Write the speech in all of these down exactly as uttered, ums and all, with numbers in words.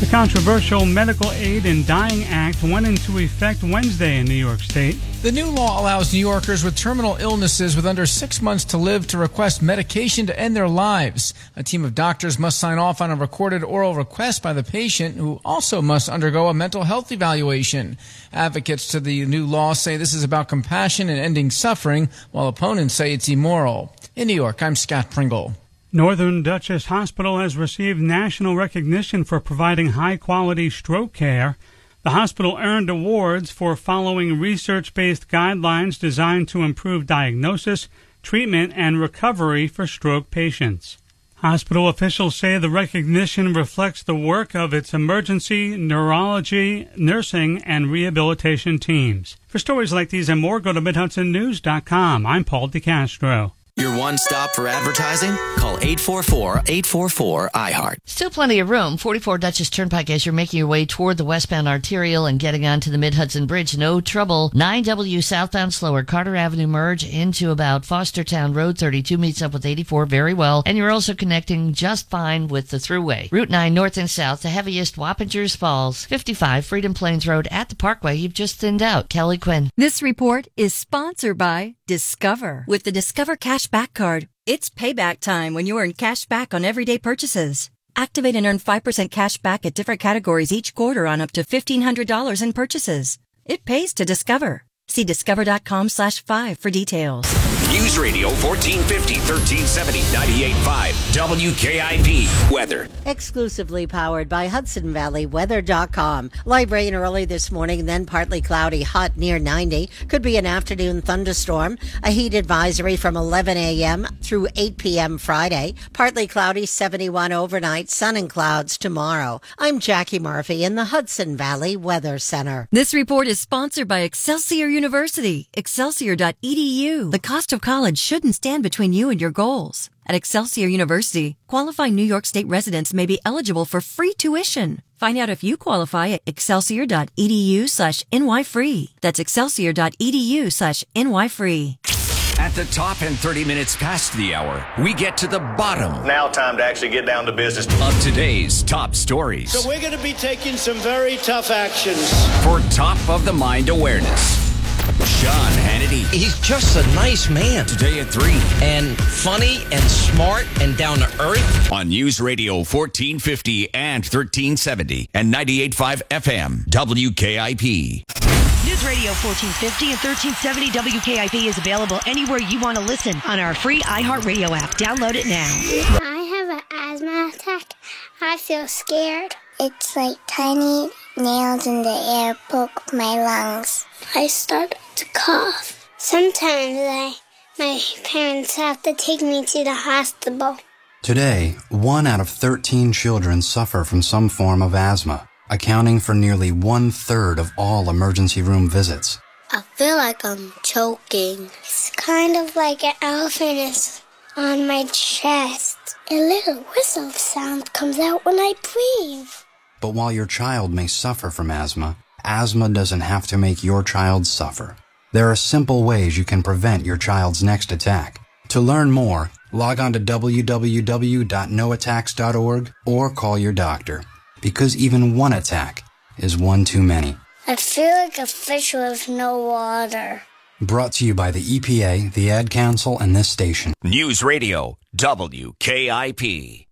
The controversial Medical Aid in Dying Act went into effect Wednesday in New York State. The new law allows New Yorkers with terminal illnesses with under six months to live to request medication to end their lives. A team of doctors must sign off on a recorded oral request by the patient, who also must undergo a mental health evaluation. Advocates to the new law say this is about compassion and ending suffering, while opponents say it's immoral. In New York, I'm Scott Pringle. Northern Dutchess Hospital has received national recognition for providing high-quality stroke care. The hospital earned awards for following research-based guidelines designed to improve diagnosis, treatment, and recovery for stroke patients. Hospital officials say the recognition reflects the work of its emergency, neurology, nursing, and rehabilitation teams. For stories like these and more, go to mid hudson news dot com. I'm Paul DeCastro. Your one stop for advertising? Call eight four four, eight four four, I heart. Still plenty of room. forty-four Dutchess Turnpike as you're making your way toward the westbound arterial and getting onto the Mid-Hudson Bridge. No trouble. nine W southbound slower. Carter Avenue merge into about Fostertown Road. thirty-two meets up with eighty-four very well. And you're also connecting just fine with the thruway. Route nine north and south. The heaviest, Wappingers Falls. fifty-five Freedom Plains Road at the Parkway. You've just thinned out. Kelly Quinn. This report is sponsored by Discover. With the Discover Cash Back Card, it's payback time when you earn cash back on everyday purchases. Activate and earn five percent cash back at different categories each quarter on up to fifteen hundred dollars in purchases. It pays to Discover. See discover.com slash five for details. News Radio fourteen fifty, thirteen seventy, ninety-eight point five, W K I P Weather. Exclusively powered by Hudson Valley Weather dot com. Light rain early this morning, then partly cloudy, hot near ninety. Could be an afternoon thunderstorm. A heat advisory from eleven a.m. through eight p.m. Friday. Partly cloudy, seventy-one overnight. Sun and clouds tomorrow. I'm Jackie Murphy in the Hudson Valley Weather Center. This report is sponsored by Excelsior University. Excelsior dot e d u. The cost of college shouldn't stand between you and your goals. At Excelsior University, qualifying New York State residents may be eligible for free tuition. Find out if you qualify at excelsior dot e d u slash n y free. That's excelsior dot e d u slash n y free. At the top and thirty minutes past the hour, we get to the bottom. Now time to actually get down to business. Of today's top stories. So we're going to be taking some very tough actions. For top of the mind awareness, Sean Hannity. He's just a nice man. Today at three. And funny and smart and down to earth. On News Radio fourteen fifty and thirteen seventy and ninety-eight point five F M, W K I P. News Radio fourteen fifty and thirteen seventy W K I P is available anywhere you want to listen on our free iHeartRadio app. Download it now. I have an asthma attack. I feel scared. It's like tiny nails in the air poke my lungs. I start to cough. Sometimes I, my parents have to take me to the hospital. Today, one out of thirteen children suffer from some form of asthma, accounting for nearly one-third of all emergency room visits. I feel like I'm choking. It's kind of like an elephant is on my chest. A little whistle sound comes out when I breathe. But while your child may suffer from asthma, asthma doesn't have to make your child suffer. There are simple ways you can prevent your child's next attack. To learn more, log on to w w w dot no attacks dot org or call your doctor, because even one attack is one too many. I feel like a fish with no water. Brought to you by the E P A, the Ad Council, and this station. News Radio, W K I P.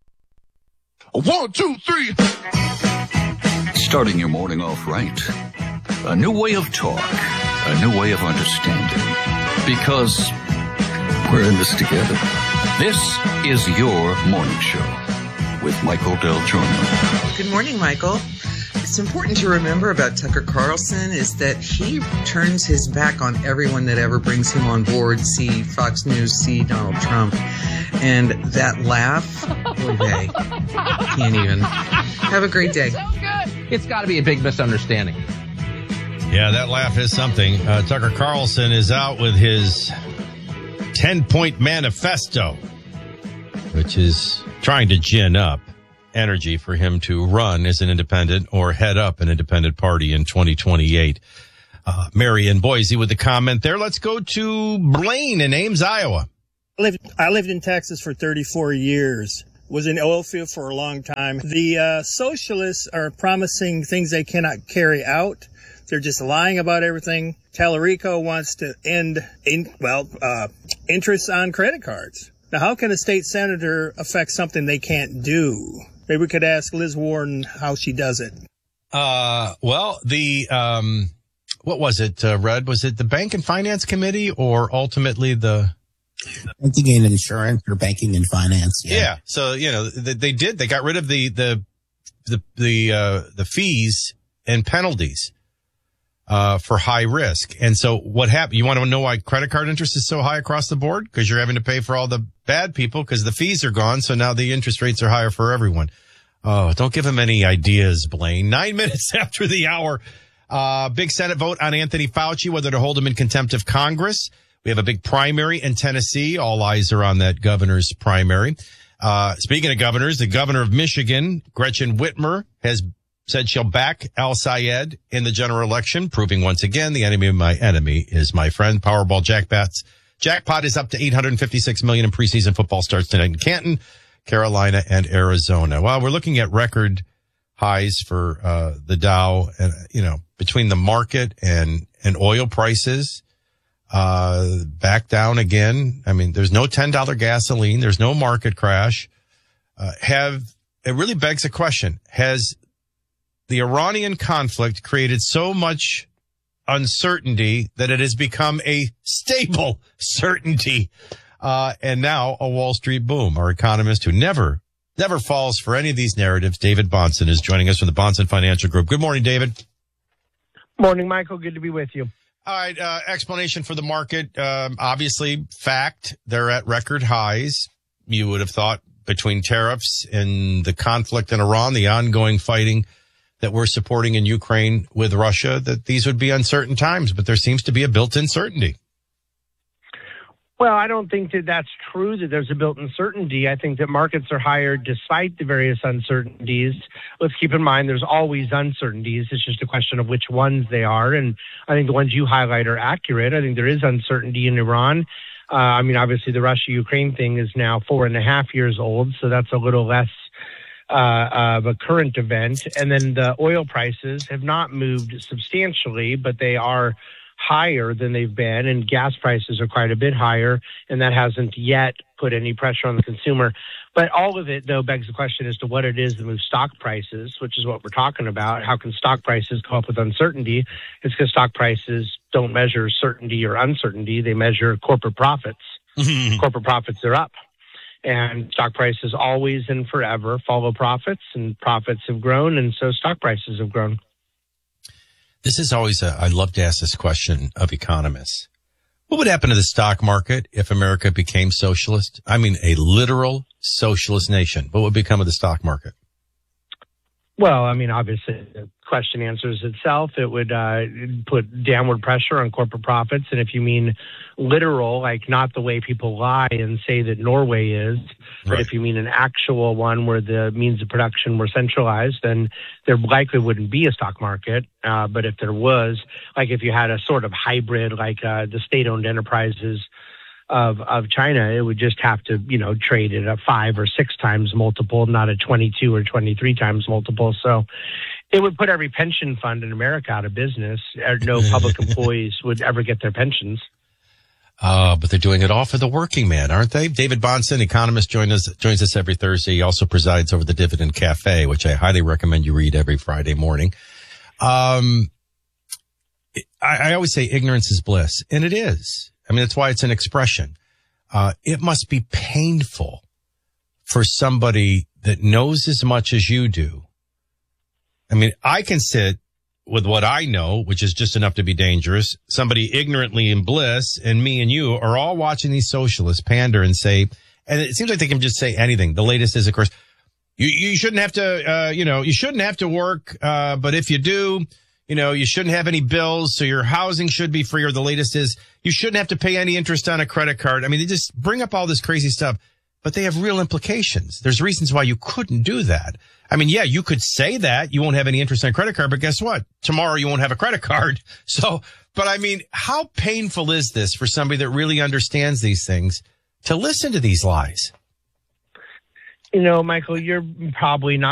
One, two, three. Starting your morning off right. A new way of talk. A new way of understanding. Because we're in this together. This is your morning show with Michael Del Giorno. Good morning, Michael. It's important to remember about Tucker Carlson is that he turns his back on everyone that ever brings him on board. See Fox News, see Donald Trump. And that laugh, boy, hey, can't even. Have a great day. So good. It's got to be a big misunderstanding. Yeah, that laugh is something. Uh, Tucker Carlson is out with his ten-point manifesto, which is trying to gin up energy for him to run as an independent or head up an independent party in twenty twenty-eight. Uh, Mary in Boise with the comment there. Let's go to Blaine in Ames, Iowa. I lived, I lived in Texas for thirty-four years. was in the oil field for a long time. The uh, socialists are promising things they cannot carry out. They're just lying about everything. Tallarico wants to end, in, well, uh, interest on credit cards. Now, how can a state senator affect something they can't do? Maybe we could ask Liz Warren how she does it. Uh, well, the, um, what was it, uh, Red? Was it the Bank and Finance Committee or ultimately the... Banking and insurance or banking and finance. Yeah. yeah. So, you know, they, they did, they got rid of the, the, the, the, uh, the fees and penalties. Uh, for high risk. And so what happened? You want to know why credit card interest is so high across the board? Because you're having to pay for all the bad people because the fees are gone. So now the interest rates are higher for everyone. Oh, don't give them any ideas, Blaine. Nine minutes after the hour. Uh, big Senate vote on Anthony Fauci, whether to hold him in contempt of Congress. We have a big primary in Tennessee. All eyes are on that governor's primary. Uh, speaking of governors, the governor of Michigan, Gretchen Whitmer, has said she'll back Al-Sayed in the general election, proving once again the enemy of my enemy is my friend. Powerball jackpots. Jackpot is up to eight hundred fifty-six million dollars in preseason football starts tonight in Canton, Carolina, and Arizona. Well, we're looking at record highs for uh the Dow, and you know, between the market and and oil prices, uh back down again. I mean, there's no ten dollar gasoline, there's no market crash. Uh, have it really begs a question: has the Iranian conflict created so much uncertainty that it has become a stable certainty, uh, and now a Wall Street boom? Our economist who never, never falls for any of these narratives, David Bahnsen, is joining us from the Bahnsen Financial Group. Good morning, David. Morning, Michael. Good to be with you. All right. Uh, explanation for the market. Um, obviously, fact, they're at record highs. You would have thought between tariffs and the conflict in Iran, the ongoing fighting that we're supporting in Ukraine with Russia, that these would be uncertain times, but there seems to be a built-in certainty. Well, I don't think that that's true, that there's a built-in certainty. I think that markets are higher despite the various uncertainties. Let's keep in mind there's always uncertainties. It's just a question of which ones they are, and I think the ones you highlight are accurate. I think there is uncertainty in Iran. Uh, I mean, obviously the Russia-Ukraine thing is now four and a half years old, so that's a little less Uh, of a current event. And then the oil prices have not moved substantially, but they are higher than they've been, and gas prices are quite a bit higher, and that hasn't yet put any pressure on the consumer. But all of it, though, begs the question as to what it is that moves stock prices, which is what we're talking about. How can stock prices go up with uncertainty? It's because stock prices don't measure certainty or uncertainty. They measure corporate profits. Corporate profits are up. And stock prices always and forever follow profits, and profits have grown, and so stock prices have grown. This is always a, I love to ask this question of economists. What would happen to the stock market if America became socialist? I mean, a literal socialist nation. What would become of the stock market? Well, I mean, obviously, the question answers itself. It would uh, put downward pressure on corporate profits. And if you mean literal, like not the way people lie and say that Norway is, but if you mean an actual one where the means of production were centralized, then there likely wouldn't be a stock market. Uh, but if there was, like if you had a sort of hybrid, like uh, the state-owned enterprises of of China, it would just have to, you know, trade at a five or six times multiple, not a twenty-two or twenty-three times multiple. So it would put every pension fund in America out of business. No public employees would ever get their pensions. Uh, but they're doing it all for the working man, aren't they? David Bahnsen, economist, joins us, joins us every Thursday. He also presides over the Dividend Cafe, which I highly recommend you read every Friday morning. Um, I, I always say ignorance is bliss, and it is. I mean, that's why it's an expression. Uh, it must be painful for somebody that knows as much as you do. I mean, I can sit with what I know, which is just enough to be dangerous. Somebody ignorantly in bliss, and me and you are all watching these socialists pander and say, and it seems like they can just say anything. The latest is, of course, you, you shouldn't have to, uh, you know, you shouldn't have to work. Uh, but if you do, you know, you shouldn't have any bills, so your housing should be free. Or the latest is you shouldn't have to pay any interest on a credit card. I mean, they just bring up all this crazy stuff, but they have real implications. There's reasons why you couldn't do that. I mean, yeah, you could say that you won't have any interest on a credit card, but guess what? Tomorrow you won't have a credit card. So, but I mean, how painful is this for somebody that really understands these things to listen to these lies? You know, Michael, you're probably not